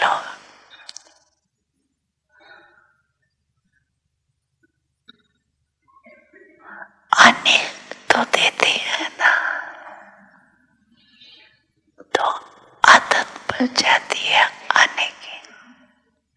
होगा। अनेक तो देते हैं ना, तो आदत बन जाती